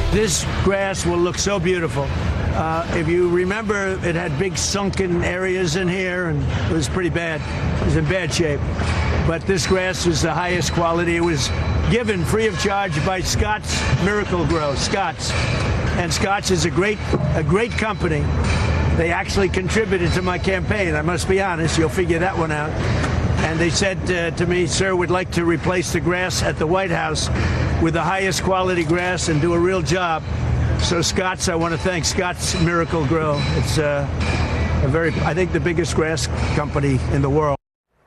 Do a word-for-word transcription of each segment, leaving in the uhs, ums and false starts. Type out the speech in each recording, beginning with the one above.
this grass will look so beautiful. Uh, if you remember, it had big sunken areas in here, and it was pretty bad. It was in bad shape. But this grass was the highest quality. It was given free of charge by Scott's Miracle-Gro, Scott's. And Scott's is a great, a great company. They actually contributed to my campaign. I must be honest. You'll figure that one out. And they said uh, to me, sir, we'd like to replace the grass at the White House with the highest quality grass and do a real job. So Scott's, I want to thank Scott's Miracle-Gro. It's uh, a very, I think, the biggest grass company in the world.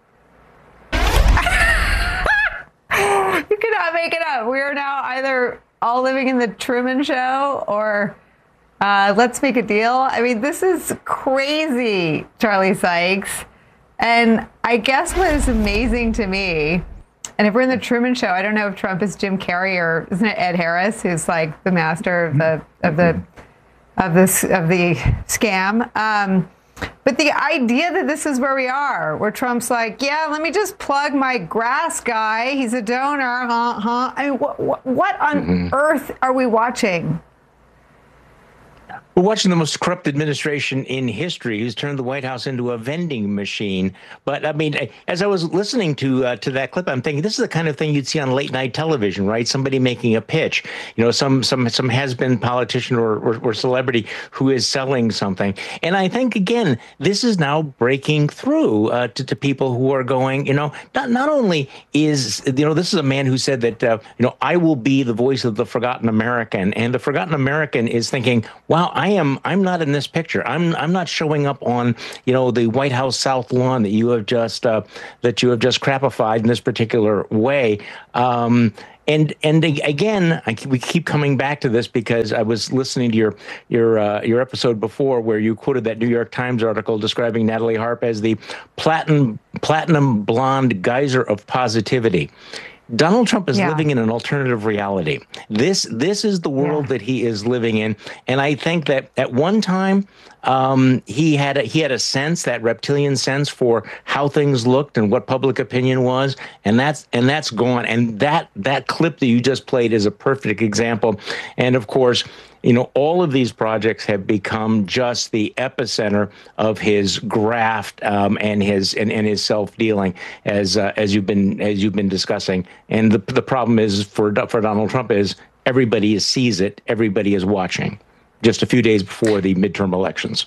You cannot make it up. We are now either all living in the Truman Show or uh, let's make a deal. I mean, this is crazy, Charlie Sykes. And I guess what is amazing to me, and if we're in the Truman Show, I don't know if Trump is Jim Carrey or isn't it Ed Harris, who's like the master of the of the of this of the scam. Um, but the idea that this is where we are, where Trump's like, yeah, let me just plug my grass guy. He's a donor, huh? huh. I mean, what what, what on mm-hmm. earth are we watching? We're watching the most corrupt administration in history, who's turned the White House into a vending machine. But I mean, as I was listening to uh, to that clip, I'm thinking this is the kind of thing you'd see on late night television, right? Somebody making a pitch, you know, some some some has-been politician or, or, or celebrity who is selling something. And I think, again, this is now breaking through uh, to, to people who are going, you know, not not only is, you know, this is a man who said that, uh, you know, I will be the voice of the forgotten American. And the forgotten American is thinking, wow, I am I'm not in this picture. I'm I'm not showing up on, you know, the White House South Lawn that you have just uh, that you have just crapified in this particular way. Um, and and again, I, we keep coming back to this because I was listening to your your uh, your episode before where you quoted that New York Times article describing Natalie Harp as the platinum platinum blonde geyser of positivity. Donald Trump is yeah. living in an alternative reality. This this is the world yeah. that he is living in, and I think that at one time um, he had a, he had a sense, that reptilian sense for how things looked and what public opinion was, and that's and that's gone. And that that clip that you just played is a perfect example. And of course, you know, all of these projects have become just the epicenter of his graft um, and his and, and his self-dealing, as uh, as you've been as you've been discussing. And the the problem is for for Donald Trump is everybody sees it, everybody is watching. Just a few days before the midterm elections.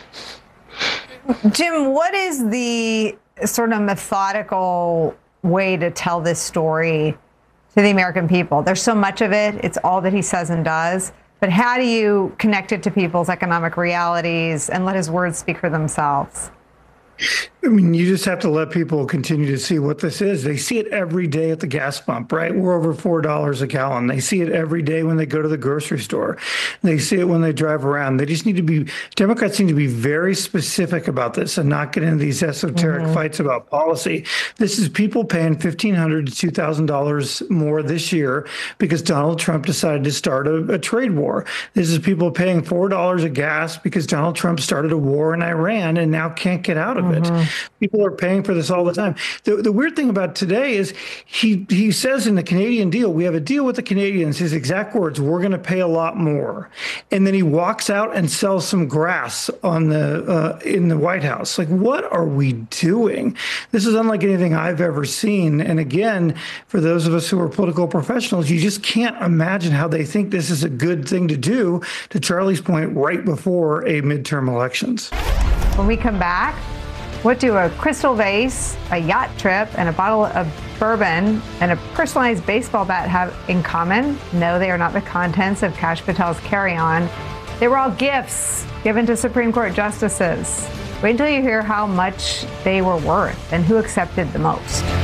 Jim, what is the sort of methodical way to tell this story to the American people? There's so much of it. It's all that he says and does. But how do you connect it to people's economic realities and let his words speak for themselves? I mean, you just have to let people continue to see what this is. They see it every day at the gas pump, right? We're over four dollars a gallon. They see it every day when they go to the grocery store. They see it when they drive around. They just need to be, Democrats need to be very specific about this and not get into these esoteric mm-hmm. fights about policy. This is people paying fifteen hundred dollars to two thousand dollars more this year because Donald Trump decided to start a, a trade war. This is people paying four dollars a gas because Donald Trump started a war in Iran and now can't get out of mm-hmm. it. People are paying for this all the time. The, the weird thing about today is he he says in the Canadian deal, we have a deal with the Canadians, his exact words, we're going to pay a lot more. And then he walks out and sells some grass on the uh, in the White House. Like, what are we doing? This is unlike anything I've ever seen. And again, for those of us who are political professionals, you just can't imagine how they think this is a good thing to do, to Charlie's point, right before a midterm elections. When we come back, what do a crystal vase, a yacht trip, and a bottle of bourbon and a personalized baseball bat have in common? No, they are not the contents of Kash Patel's carry-on. They were all gifts given to Supreme Court justices. Wait until you hear how much they were worth and who accepted the most.